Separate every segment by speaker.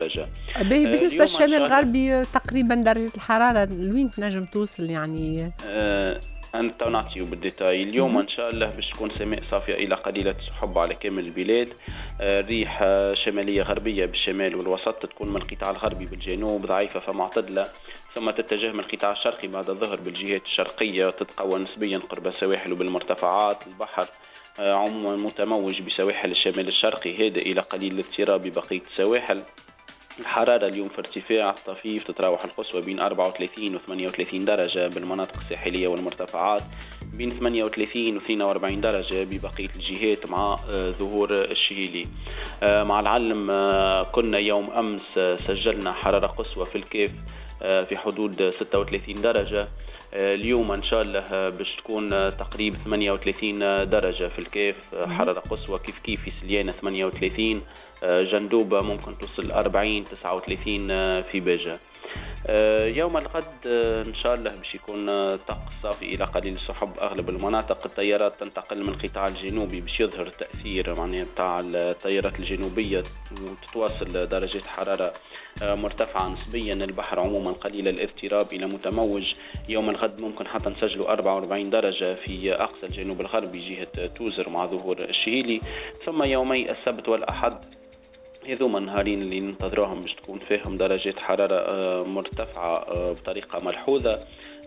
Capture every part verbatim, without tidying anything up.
Speaker 1: درجة.
Speaker 2: بالنسبة للشمال الغربي تقريبا درجة الحرارة لوين تنجم توصل يعني؟
Speaker 1: أه أنا تو نعطيو بالديتاي. اليوم إن شاء الله باش تكون سماء صافية إلى قليلة السحب على كامل البلاد. الريح شمالية غربية بالشمال والوسط، تكون من القطاع الغربي بالجنوب ضعيفة فمعتدلة، ثم تتجه من القطاع الشرقي بعد الظهر بالجهات الشرقية، تتقوى نسبيا قرب السواحل وبالمرتفعات. البحر عموما متموج بسواحل الشمال الشرقي هادئ إلى قليل الاضطراب ببقية السواحل. الحرارة اليوم في ارتفاع طفيف، تتراوح القصوى بين أربعة وثلاثين و ثمانية وثلاثين درجة بالمناطق الساحلية والمرتفعات، بين ثمانية وثلاثين و اثنين وأربعين درجة ببقية الجهات مع ظهور الشهيلي. مع العلم كنا يوم أمس سجلنا حرارة قصوى في الكيف في حدود ستة وثلاثين درجة. اليوم إن شاء الله باش تكون تقريبا ثمانية وثلاثين درجة في الكيف حرارة قصوى، كيف كيف في سليانة ثمانية وثلاثين، جندوبة ممكن توصل أربعين تسعة وثلاثين في باجة. يوم الغد إن شاء الله باش يكون طقس صافي إلى قليل السحب أغلب المناطق. التيارات تنتقل من القطاع الجنوبي باش يظهر التأثير معناها بتاع التيارات الجنوبية وتتواصل درجات حرارة مرتفعة نسبيا. البحر عموما قليل الاضطراب إلى متموج. يوم الغد ممكن حتى نسجلوا أربعة وأربعين درجة في أقصى الجنوب الغربي جهة توزر مع ظهور الشهيلي. ثم يومي السبت والأحد هذوما النهارين اللي ننتظروهم باش تكون فيهم درجات حرارة مرتفعة بطريقة ملحوظة.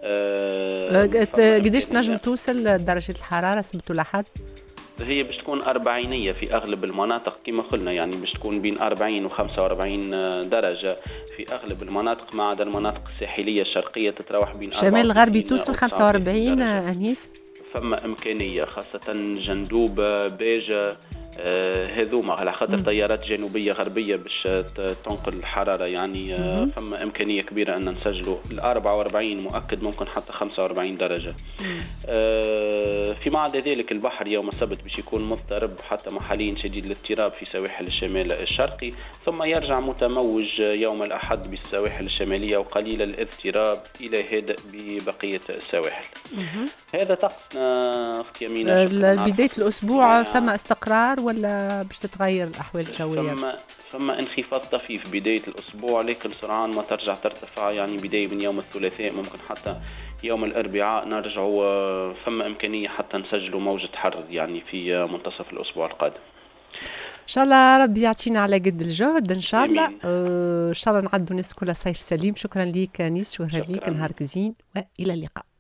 Speaker 2: قديش تنجم توصل درجة الحرارة سبت والأحد؟
Speaker 1: هي باش تكون أربعينية في أغلب المناطق كما قلنا، يعني باش تكون بين أربعين و خمسة وأربعين درجة في أغلب المناطق، ما عدا المناطق الساحلية الشرقية تتراوح بين
Speaker 2: الشمال الغربي توصل خمسة وأربعين أنيس؟
Speaker 1: فما إمكانية خاصة جندوب باجة هذوما على خاطر طيارات جنوبية غربية باش تنقل الحرارة، يعني فما إمكانية كبيرة أن نسجلوا الأربعة وأربعين مؤكد، ممكن حتى خمسة وأربعين درجة. فيما عدا ذلك البحر يوم السبت باش يكون مضطرب حتى محليا شديد الاضطراب في سواحل الشمال الشرقي، ثم يرجع متموج يوم الأحد بالسواحل الشمالية وقليل الاضطراب إلى هادئ ببقية السواحل. هذا طقسنا في يمينة.
Speaker 2: بداية الأسبوع ثم استقرار ولا باش تتغير الأحوال الجوية؟
Speaker 1: ثم ثم انخفاض طفيف بداية الأسبوع، لكن سرعان ما ترجع ترتفع، يعني بداية من يوم الثلاثاء ممكن حتى يوم الأربعاء نرجعوا، ثم إمكانية حتى نسجلوا موجة حر يعني في منتصف الأسبوع القادم.
Speaker 2: إن شاء الله ربي يعطينا على قد الجهد إن شاء الله. آه إن شاء الله نعدوا ناس كلها صيف سليم. شكرا ليك نيس، شكرا, شكرا ليك، نهارك زين وإلى اللقاء.